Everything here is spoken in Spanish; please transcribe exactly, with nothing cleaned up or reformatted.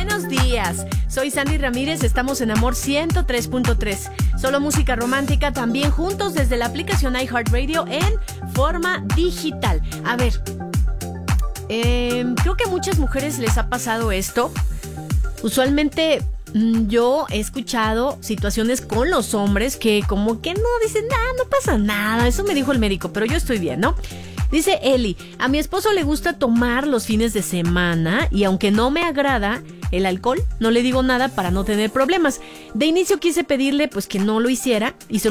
Buenos días, soy Sandy Ramírez, estamos en Amor ciento tres punto tres. Solo música romántica, también juntos desde la aplicación iHeartRadio en forma digital. A ver, eh, creo que a muchas mujeres les ha pasado esto. Usualmente mm, yo he escuchado situaciones con los hombres que como que no dicen, ah, no pasa nada, eso me dijo el médico, pero yo estoy bien, ¿no? Dice Eli, a mi esposo le gusta tomar los fines de semana y aunque no me agrada el alcohol, no le digo nada para no tener problemas. De inicio quise pedirle pues que no lo hiciera y se